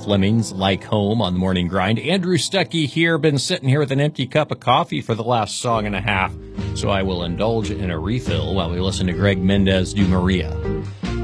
Fleming's Like Home on the Morning Grind. Andrew Stuckey here, been sitting here with an empty cup of coffee for the last song and a half, so I will indulge in a refill while we listen to Greg Mendez do Maria.